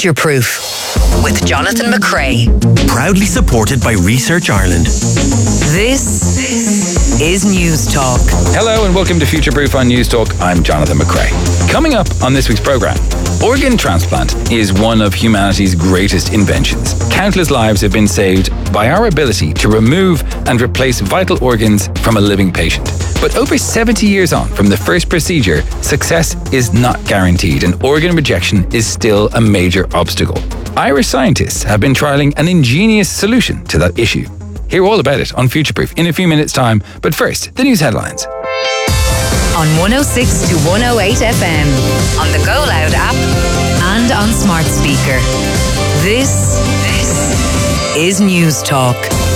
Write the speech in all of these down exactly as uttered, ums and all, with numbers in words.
Future Proof with Jonathan McCrae. Proudly supported by Research Ireland. This is News Talk. Hello and welcome to Future Proof on News Talk. I'm Jonathan McCrae. Coming up on this week's programme, organ transplant is one of humanity's greatest inventions. Countless lives have been saved by our ability to remove and replace vital organs from a living patient. But over seventy years on from the first procedure, success is not guaranteed and organ rejection is still a major obstacle. Irish scientists have been trialling an ingenious solution to that issue. Hear all about it on Future Proof in a few minutes' time. But first, the news headlines. On one oh six to one oh eight F M, on the Go Loud app and on smart speaker. This, this is News Talk.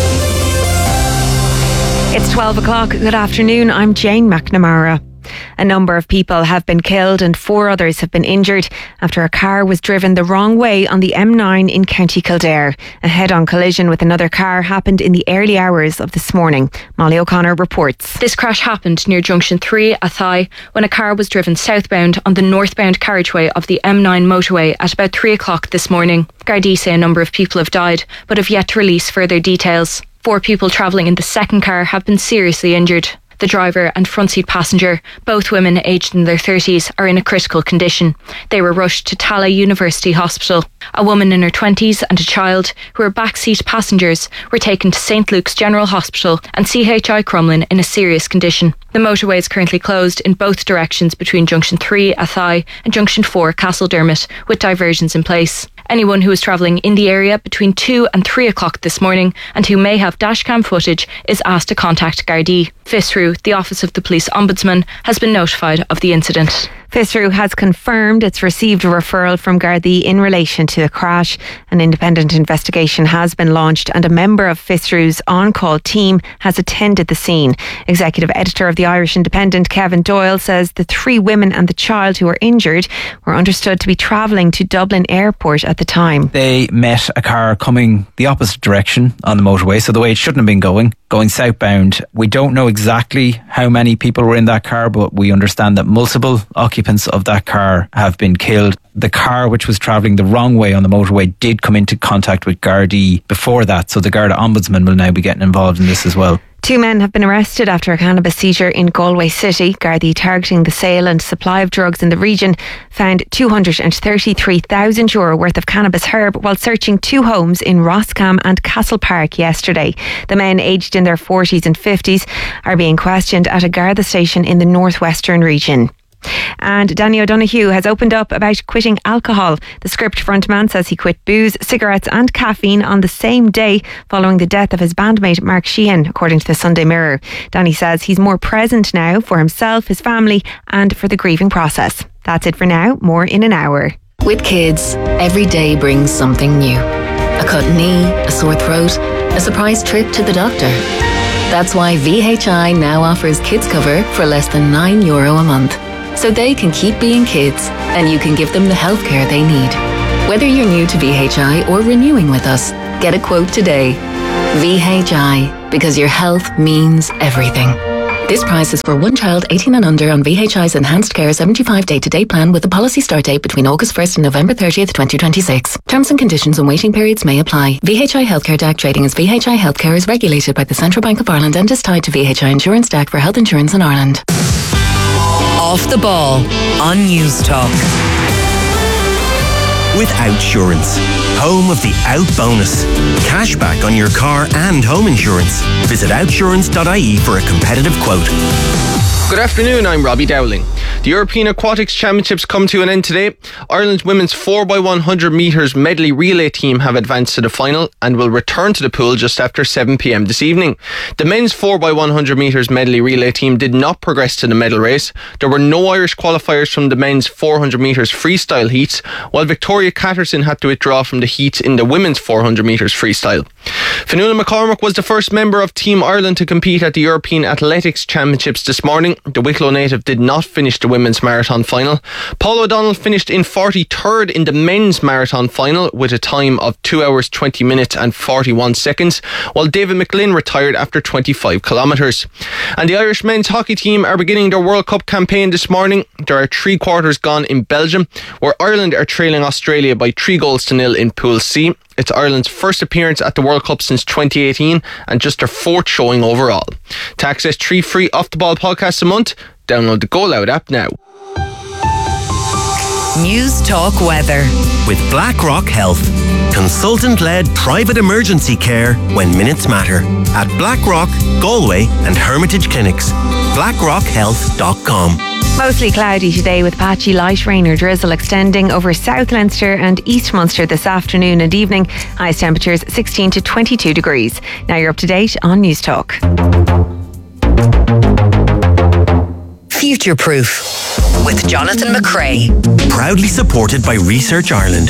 It's twelve o'clock. Good afternoon. I'm Jane McNamara. A number of people have been killed and four others have been injured after a car was driven the wrong way on the M nine in County Kildare. A head-on collision with another car happened in the early hours of this morning. Molly O'Connor reports. This crash happened near Junction three, Athy, when a car was driven southbound on the northbound carriageway of the M nine motorway at about three o'clock this morning. Gardaí say a number of people have died, but have yet to release further details. Four people travelling in the second car have been seriously injured. The driver and front seat passenger, both women aged in their thirties, are in a critical condition. They were rushed to Tallaght University Hospital. A woman in her twenties and a child, who were backseat passengers, were taken to Saint Luke's General Hospital and C H I Crumlin in a serious condition. The motorway is currently closed in both directions between Junction three, Athy, and Junction four, Castledermot, with diversions in place. Anyone who is travelling in the area between two and three o'clock this morning and who may have dashcam footage is asked to contact Gardaí. FISRU, the Office of the Police Ombudsman, has been notified of the incident. FISRU has confirmed it's received a referral from Gardaí in relation to the crash. An independent investigation has been launched and a member of FISRU's on-call team has attended the scene. Executive Editor of the Irish Independent, Kevin Doyle, says the three women and the child who were injured were understood to be travelling to Dublin Airport at the time. They met a car coming the opposite direction on the motorway, so the way it shouldn't have been going, going southbound. We don't know exactly how many people were in that car, but we understand that multiple occupants of that car have been killed. The car, which was travelling the wrong way on the motorway, did come into contact with Gardaí before that, so the Garda Ombudsman will now be getting involved in this as well. Two men have been arrested after a cannabis seizure in Galway City. Gardaí, targeting the sale and supply of drugs in the region, found two hundred thirty-three thousand euro worth of cannabis herb while searching two homes in Roscommon and Castle Park yesterday. The men, aged in their forties and fifties, are being questioned at a Garda station in the northwestern region. And Danny O'Donoghue has opened up about quitting alcohol. The Script frontman says he quit booze, cigarettes and caffeine on the same day following the death of his bandmate Mark Sheehan, according to the Sunday Mirror. Danny says he's more present now for himself, his family and for the grieving process. That's it for now. More in an hour. With kids, every day brings something new. A cut knee, a sore throat, a surprise trip to the doctor. That's why V H I now offers kids cover for less than nine euro a month. So they can keep being kids and you can give them the healthcare they need. Whether you're new to V H I or renewing with us, get a quote today. V H I, because your health means everything. This price is for one child eighteen and under on V H I's Enhanced Care seventy-five day-to-day plan with a policy start date between August first and November thirtieth, twenty twenty-six. Terms and conditions and waiting periods may apply. V H I Healthcare D A C trading as V H I Healthcare is regulated by the Central Bank of Ireland and is tied to V H I Insurance D A C for health insurance in Ireland. Off the Ball on News Talk. With Outsurance, home of the Out Bonus. Cashback on your car and home insurance. Visit outsurance dot I E for a competitive quote. Good afternoon, I'm Robbie Dowling. The European Aquatics Championships come to an end today. Ireland's women's four by one hundred metres medley relay team have advanced to the final and will return to the pool just after seven p m this evening. The men's four by one hundred metres medley relay team did not progress to the medal race. There were no Irish qualifiers from the men's four hundred metres freestyle heats, while Victoria Catterson had to withdraw from the heats in the women's four hundred metres freestyle. Fionnuala McCormick was the first member of Team Ireland to compete at the European Athletics Championships this morning. The Wicklow native did not finish the women's marathon final. Paul O'Donnell finished in forty-third in the men's marathon final with a time of two hours twenty minutes and forty-one seconds, while David McGlynn retired after twenty-five kilometres. And the Irish men's hockey team are beginning their World Cup campaign this morning. There are three quarters gone in Belgium, where Ireland are trailing Australia by three goals to nil in Pool C. It's Ireland's first appearance at the World Cup since twenty eighteen and just their fourth showing overall. To access three free Off The Ball podcasts a month, download the Go Loud app now. News Talk Weather. With BlackRock Health. Consultant-led private emergency care when minutes matter. At BlackRock, Galway and Hermitage Clinics. blackrock health dot com. Mostly cloudy today with patchy light rain or drizzle extending over South Leinster and East Munster this afternoon and evening. Highest temperatures sixteen to twenty-two degrees. Now you're up to date on News Talk. Future Proof with Jonathan McCrea. Proudly supported by Research Ireland.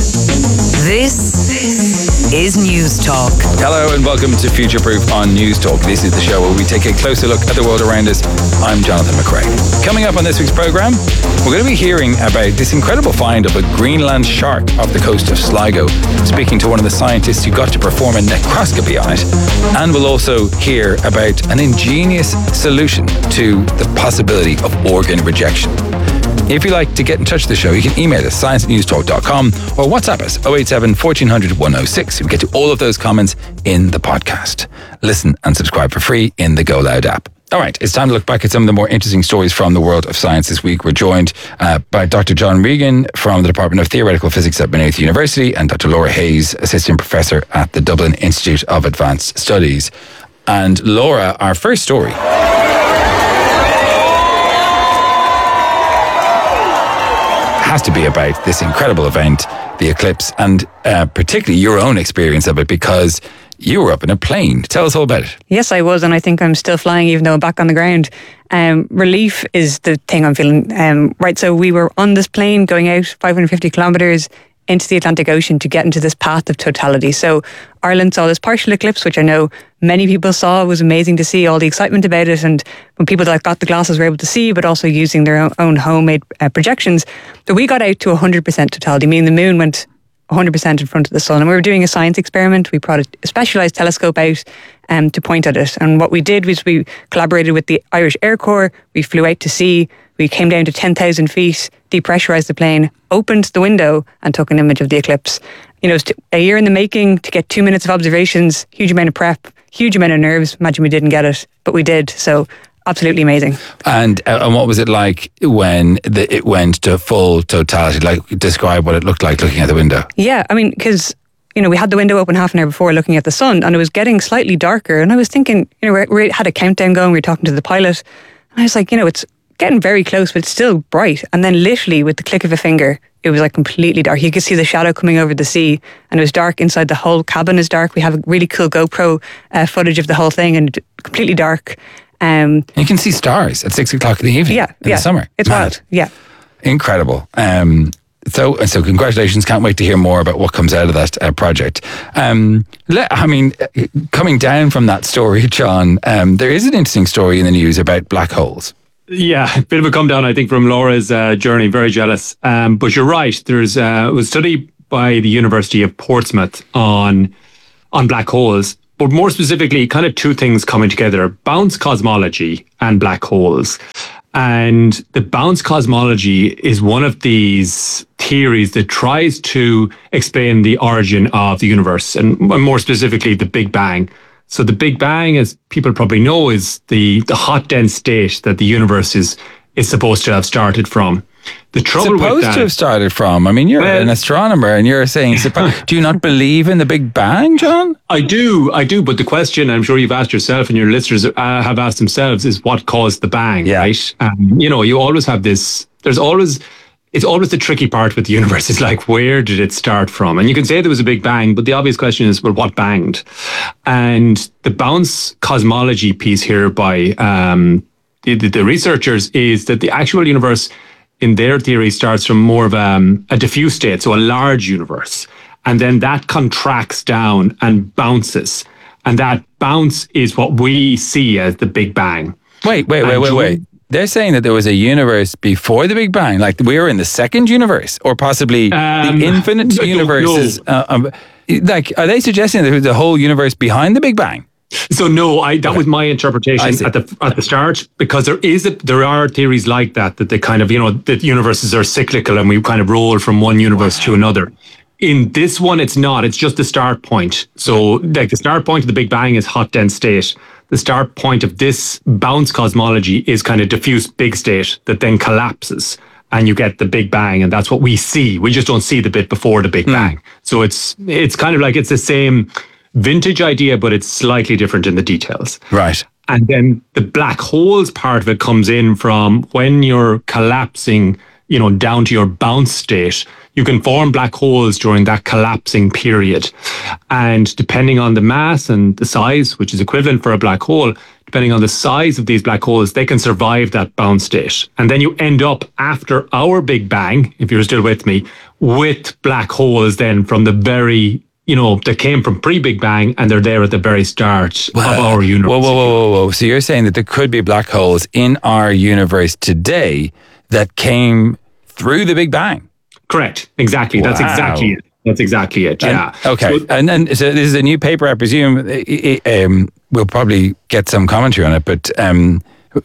This is News Talk. Hello and welcome to Future Proof on News Talk. This is the show where we take a closer look at the world around us. I'm Jonathan McCrea. Coming up on this week's programme, we're going to be hearing about this incredible find of a Greenland shark off the coast of Sligo, speaking to one of the scientists who got to perform a necroscopy on it. And we'll also hear about an ingenious solution to the possibility of organ rejection. If you'd like to get in touch with the show, you can email us, science at news talk dot com, or WhatsApp us, oh eight seven, fourteen hundred, one oh six. We'll get to all of those comments in the podcast. Listen and subscribe for free in the Go Loud app. All right, it's time to look back at some of the more interesting stories from the world of science this week. We're joined uh, by Doctor John Regan from the Department of Theoretical Physics at Maynooth University and Doctor Laura Hayes, Assistant Professor at the Dublin Institute of Advanced Studies. And Laura, our first story has to be about this incredible event, the eclipse, and uh, particularly your own experience of it, because you were up in a plane. Tell us all about it. Yes, I was, and I think I'm still flying even though I'm back on the ground. Um, relief is the thing I'm feeling. Um, right, so we were on this plane going out five hundred fifty kilometres into the Atlantic Ocean to get into this path of totality. So Ireland saw this partial eclipse, which I know many people saw. It was amazing to see all the excitement about it, and when people that got the glasses were able to see, but also using their own, own homemade uh, projections. But we got out to one hundred percent totality, meaning the moon went one hundred percent in front of the sun. And we were doing a science experiment. We brought a specialised telescope out um, to point at it. And what we did was we collaborated with the Irish Air Corps. We flew out to sea. We came down to ten thousand feet, depressurised the plane, opened the window and took an image of the eclipse. You know, it was a year in the making to get two minutes of observations, huge amount of prep, huge amount of nerves. Imagine we didn't get it, but we did. So absolutely amazing. And uh, and what was it like when the, it went to full totality? Like, describe what it looked like looking out the window. Yeah, I mean, because, you know, we had the window open half an hour before looking at the sun, and it was getting slightly darker. And I was thinking, you know, we had a countdown going. We were talking to the pilot. And I was like, you know, it's getting very close, but it's still bright. And then literally with the click of a finger, it was like completely dark. You could see the shadow coming over the sea, and it was dark inside. The whole cabin is dark. We have a really cool GoPro uh, footage of the whole thing, and completely dark. Um, you can see stars at six o'clock in the evening. Yeah, in yeah. the summer. It's Mad. wild. Yeah, incredible. Um, so, so congratulations! Can't wait to hear more about what comes out of that uh, project. Um, let, I mean, coming down from that story, John, um, there is an interesting story in the news about black holes. Yeah, a bit of a come down, I think, from Laura's uh, journey. Very jealous. Um, but you're right. There's uh, a study by the University of Portsmouth on on black holes, but more specifically, kind of two things coming together: bounce cosmology and black holes. And the bounce cosmology is one of these theories that tries to explain the origin of the universe, and more specifically, the Big Bang. So the Big Bang, as people probably know, is the, the hot, dense state that the universe is is supposed to have started from. The trouble supposed with that, to have started from. I mean, you're well, an astronomer, and you're saying, suppo- do you not believe in the Big Bang, John? I do, I do. But the question, I'm sure you've asked yourself, and your listeners uh, have asked themselves, is what caused the bang, yeah. right? Um, you know, you always have this. There's always. It's always the tricky part with the universe. It's like, where did it start from? And you can say there was a big bang, but the obvious question is, well, what banged? And the bounce cosmology piece here by um, the, the researchers is that the actual universe, in their theory, starts from more of um, a diffuse state, so a large universe. and then that contracts down and bounces. And that bounce is what we see as the Big Bang. Wait, wait, wait, wait, wait. They're saying that there was a universe before the Big Bang, like we were in the second universe, or possibly Um, the infinite I don't universes. Uh, um, like, are they suggesting that there was a whole universe behind the Big Bang? So no, I that was my interpretation at the at the start, because there is a, there are theories like that that they kind of, you know, that universes are cyclical and we kind of roll from one universe to another. In this one, it's not. It's just the start point. So, like the start point of the Big Bang is hot dense state. The start point of this bounce cosmology is kind of diffuse big state that then collapses, and you get the Big Bang, and that's what we see. We just don't see the bit before the Big mm. Bang. So it's it's kind of like it's the same vintage idea, but it's slightly different in the details. Right. And then the black holes part of it comes in from when you're collapsing, you know, down to your bounce state. You can form black holes during that collapsing period. And depending on the mass and the size, which is equivalent for a black hole, depending on the size of these black holes, they can survive that bounce state. And then you end up after our Big Bang, if you're still with me, with black holes then from the very, you know, that came from pre-Big Bang, and they're there at the very start well, of our universe. Whoa, whoa, whoa, whoa, whoa. So you're saying that there could be black holes in our universe today that came through the Big Bang? Correct. Exactly. Wow. That's exactly it. That's exactly it. Yeah. And, okay. So, and then so this is a new paper, I presume. It, it, um, we'll probably get some commentary on it, but um,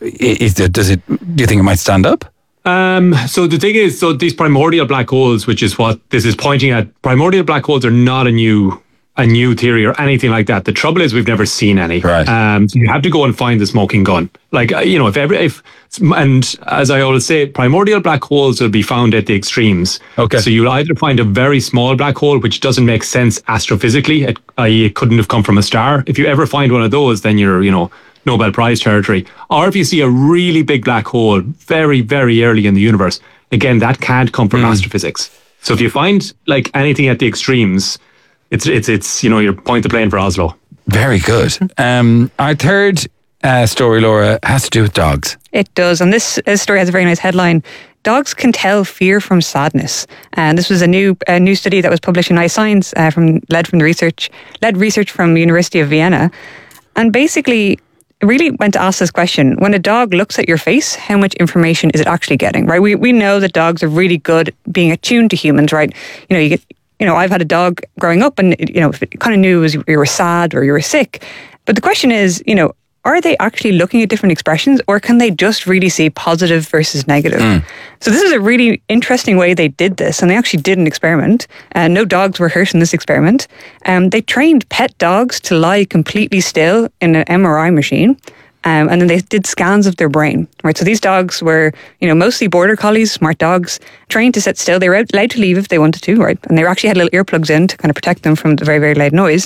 is it, does it? Do you think it might stand up? Um, so the thing is, so these primordial black holes, which is what this is pointing at, primordial black holes are not a new a new theory or anything like that. The trouble is we've never seen any. Right. Um, so you have to go and find the smoking gun. Like, you know, if every, if, and as I always say, primordial black holes will be found at the extremes. Okay. So you'll either find a very small black hole, which doesn't make sense astrophysically, it, that is it couldn't have come from a star. If you ever find one of those, then you're, you know, Nobel Prize territory. Or if you see a really big black hole very, very early in the universe, again, that can't come from mm. astrophysics. So if you find like anything at the extremes, It's it's it's you know, you point the plane for Oslo. Very good. Um, our third uh, story, Laura, has to do with dogs. It does, and this, this story has a very nice headline: "Dogs can tell fear from sadness." And this was a new a new study that was published in iScience, uh, from led from the research led research from the University of Vienna, and basically it really went to ask this question: when a dog looks at your face, how much information is it actually getting? Right? We we know that dogs are really good at being attuned to humans, right? You know, you get. You know, I've had a dog growing up, and, you know, if it kind of knew was you were sad or you were sick. But the question is, you know, are they actually looking at different expressions, or can they just really see positive versus negative? Mm. So this is a really interesting way they did this, and they actually did an experiment. Uh, no dogs were hurt in this experiment. Um, they trained pet dogs to lie completely still in an M R I machine. Um, and then they did scans of their brain, right? So these dogs were, you know, mostly border collies, smart dogs, trained to sit still. They were allowed to leave if they wanted to, right? And they actually had little earplugs in to kind of protect them from the very, very loud noise.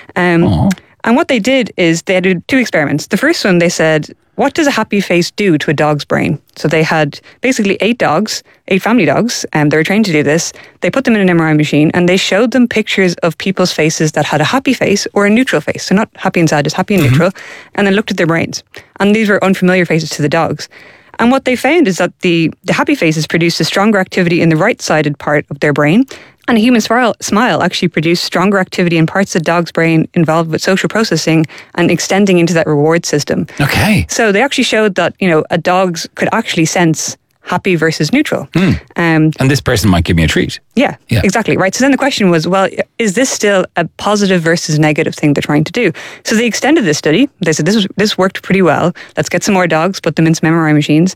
Um, and what they did is they did two experiments. The first one, they said, what does a happy face do to a dog's brain? So they had basically eight dogs, eight family dogs, and um, they were trained to do this. They put them in an M R I machine, and they showed them pictures of people's faces that had a happy face or a neutral face. So not happy and sad, just happy and mm-hmm. neutral, and then looked at their brains. And these were unfamiliar faces to the dogs. And what they found is that the, the happy faces produced a stronger activity in the right-sided part of their brain, and a human smile, smile actually produced stronger activity in parts of the dog's brain involved with social processing and extending into that reward system. Okay. So they actually showed that, you know, a dog's could actually sense happy versus neutral. Mm. Um, and this person might give me a treat. Yeah, yeah, exactly. Right. So then the question was, well, is this still a positive versus negative thing they're trying to do? So they extended this study. They said, this was, this worked pretty well. Let's get some more dogs, put them in some M R I machines.